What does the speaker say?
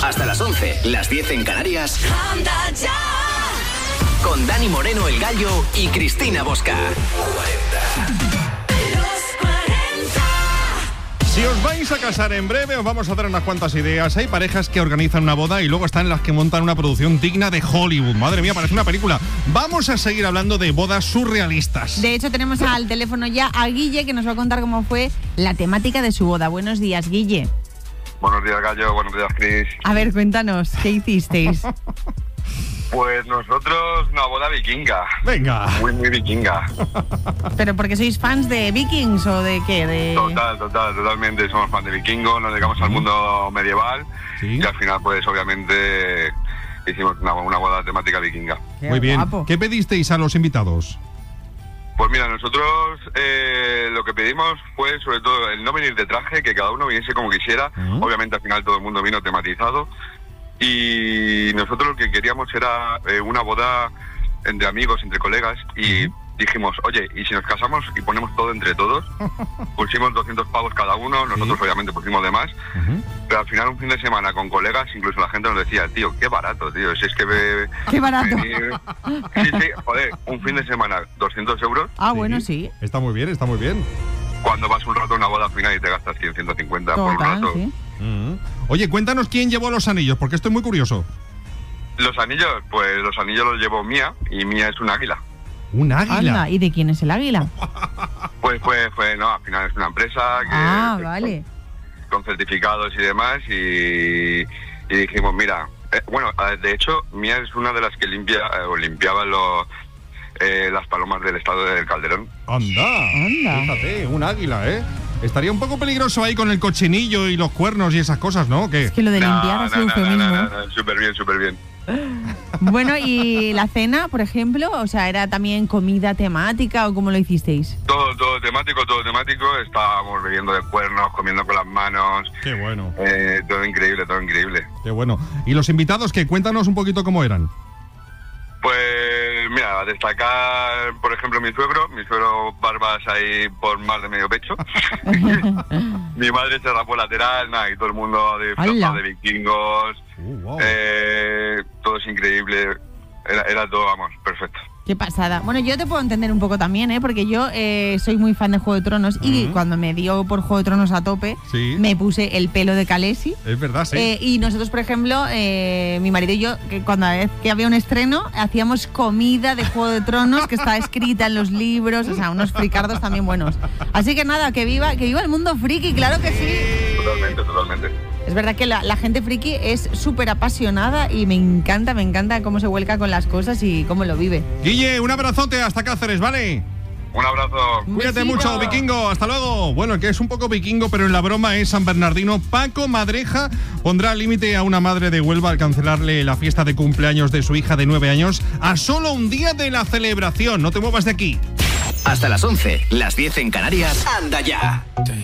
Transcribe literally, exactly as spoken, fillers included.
Hasta las once, las diez en Canarias. Anda ya. Con Dani Moreno, el Gallo, y Cristina Bosca. Si os vais a casar en breve, os vamos a dar unas cuantas ideas. Hay parejas que organizan una boda y luego están las que montan una producción digna de Hollywood. Madre mía, parece una película. Vamos a seguir hablando de bodas surrealistas. De hecho, tenemos al teléfono ya a Guille, que nos va a contar cómo fue la temática de su boda. Buenos días, Guille. Buenos días, Gallo. Buenos días, Cris. A ver, cuéntanos, ¿qué hicisteis? Pues nosotros una boda vikinga. Venga. Muy, muy vikinga. ¿Pero porque sois fans de Vikings o de qué? De... Total, total, totalmente. Somos fans de vikingos, nos dedicamos al mundo medieval. ¿Sí? Y al final, pues obviamente, hicimos una, una boda temática vikinga. Qué muy bien. Guapo. ¿Qué pedisteis a los invitados? Pues mira, nosotros eh, lo que pedimos fue sobre todo el no venir de traje, que cada uno viniese como quisiera. Uh-huh. Obviamente al final todo el mundo vino tematizado. Y nosotros lo que queríamos era eh, una boda entre amigos, entre colegas, y uh-huh. dijimos, oye, ¿y si nos casamos y ponemos todo entre todos? Pusimos doscientos pavos cada uno, nosotros ¿sí? obviamente pusimos de más, uh-huh. pero al final un fin de semana con colegas, incluso la gente nos decía, tío, qué barato, tío, si es que... Ve, ¡Qué barato! Venir... Sí, sí, joder, un fin de semana, doscientos euros. Ah, sí. Bueno, sí. Está muy bien, está muy bien. Cuando vas un rato a una boda al final y te gastas cien, ciento cincuenta por un rato. ¿Sí? Uh-huh. Oye, cuéntanos quién llevó los anillos, porque estoy muy curioso. Los anillos, pues los anillos los llevó Mía, y Mía es un águila. ¿Un águila? Anda, ¿y de quién es el águila? Pues, pues, pues, no, al final es una empresa que... Ah, vale. Con, con certificados y demás, y, y dijimos, mira, eh, bueno, de hecho, Mía es una de las que limpia, eh, o limpiaba los... Eh, las palomas del estado del Calderón. ¡Anda! ¡Anda! Fíjate, un águila, ¿eh? Estaría un poco peligroso ahí con el cochinillo y los cuernos y esas cosas, ¿no? ¿Qué? Es que lo de limpiar no, es no, eufemismo. No, no, no, no, súper bien, súper bien. Bueno, ¿y la cena, por ejemplo? O sea, ¿era también comida temática o cómo lo hicisteis? Todo, todo temático, todo temático. Estábamos bebiendo de cuernos, comiendo con las manos. ¡Qué bueno! Eh, todo increíble, todo increíble. ¡Qué bueno! ¿Y los invitados, qué? Cuéntanos un poquito cómo eran. Pues mira, a destacar, por ejemplo, mi suegro, mi suegro barbas ahí por más de medio pecho. Mi madre se rapó lateral, nada, y todo el mundo de flota de vikingos. Uh, wow. eh, todo es increíble, era, era todo, vamos, perfecto. Qué pasada. Bueno, yo te puedo entender un poco también, ¿eh? Porque yo eh, soy muy fan de Juego de Tronos uh-huh. y cuando me dio por Juego de Tronos a tope, sí. me puse el pelo de Khaleesi. Es verdad, sí. Eh, y nosotros, por ejemplo, eh, mi marido y yo, que cuando vez que había un estreno, hacíamos comida de Juego de Tronos que está escrita en los libros, o sea, unos fricardos también buenos. Así que nada, que viva, que viva el mundo friki, claro que sí. Totalmente, totalmente. Es verdad que la, la gente friki es súper apasionada y me encanta, me encanta cómo se vuelca con las cosas y cómo lo vive. Guille, un abrazote hasta Cáceres, ¿vale? Un abrazo. Cuídate mucho, vikingo. Hasta luego. Bueno, el que es un poco vikingo, pero en la broma es San Bernardino. Paco Madreja pondrá límite a una madre de Huelva al cancelarle la fiesta de cumpleaños de su hija de nueve años a solo un día de la celebración. No te muevas de aquí. Hasta las once, las diez en Canarias. Anda ya.